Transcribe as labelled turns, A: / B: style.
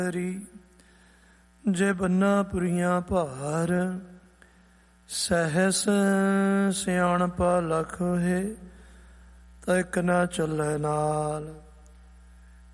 A: ਜੇ ਬੰਨਾ ਪੁਰੀਆਂ ਭਾਰ, ਸਹਿਸ ਸਿਆਣਪਾ ਲਖ ਹੋਏ, ਤਾਂ ਇੱਕ ਨਾ ਚੱਲੇ ਨਾਲ।